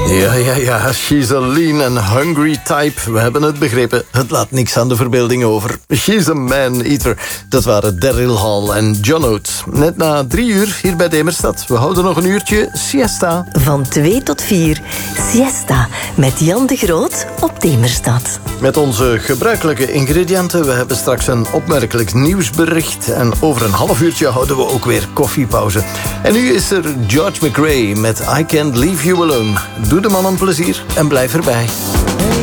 Ja, she's a lean and hungry type. We hebben het begrepen. Het laat niks aan de verbeelding over. She's a man-eater. Dat waren Daryl Hall en John Oates. Net na 3 uur hier bij Demerstad. We houden nog een uurtje siesta. Van 2 tot 4, siesta. Met Jan de Groot op Demerstad. Met onze gebruikelijke ingrediënten. We hebben straks een opmerkelijk nieuwsbericht. En over een half uurtje houden we ook weer koffiepauze. En nu is er George McRae met I Can't Leave You Alone. Doe de man een plezier en blijf erbij.